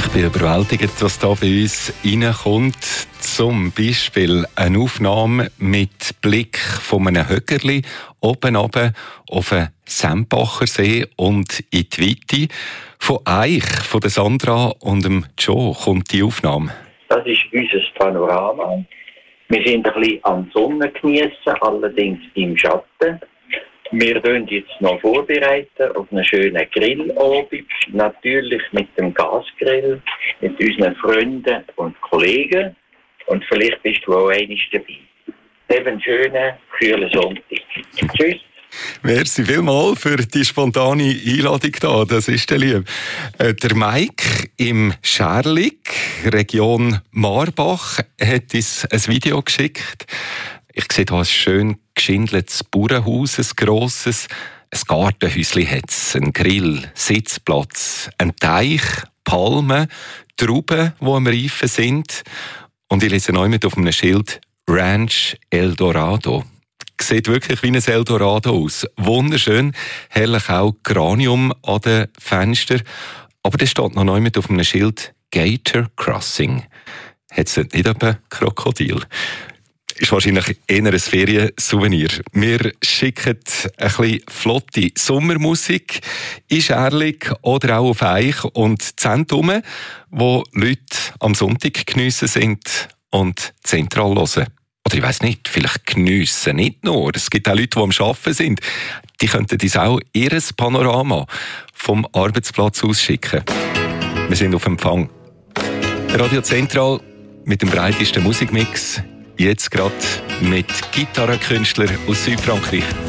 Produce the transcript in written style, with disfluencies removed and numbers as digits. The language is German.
bin überwältigt, was da bei uns reinkommt. Zum Beispiel eine Aufnahme mit Blick von einem Höckerli oben runter auf den Sempacher See und in die Weite. Von Eich, von der Sandra und dem Joe kommt die Aufnahme. Das ist unser Panorama. Wir sind ein bisschen an der Sonne geniessen, allerdings im Schatten. Wir wollen jetzt noch vorbereiten auf einen schönen Grillabend, natürlich mit dem Gasgrill, mit unseren Freunden und Kollegen. Und vielleicht bist du auch einmal dabei. Eben einen schönen, kühlen Sonntag. Tschüss. Merci vielmals für die spontane Einladung da. Das ist der Lieb. Der Mike im Scherlig, Region Marbach, hat uns ein Video geschickt. Ich sehe hier ein schön geschindeltes Bauernhaus, ein grosses. Ein Gartenhäuschen hat es, ein Grill, Sitzplatz, ein Teich, Palmen, Trauben, die am Reifen sind. Und ich lese neu mit auf einem Schild Ranch Eldorado. Sieht wirklich wie ein Eldorado aus. Wunderschön, herrlich auch Granium an den Fenstern. Aber da steht noch neu mit auf einem Schild Gator Crossing. Hat es nicht etwa Krokodil? Ist wahrscheinlich eher ein Feriensouvenir. Wir schicken ein bisschen flotte Sommermusik in Scherlig oder auch auf Eich und Zentrum, wo Leute am Sonntag geniessen sind und zentral hören. Oder ich weiss nicht, vielleicht geniessen nicht nur. Es gibt auch Leute, die am Arbeiten sind. Die könnten uns auch ihr Panorama vom Arbeitsplatz aus schicken. Wir sind auf Empfang. Radio Zentral mit dem breitesten Musikmix. Jetzt gerade mit Gitarrenkünstlern aus Südfrankreich.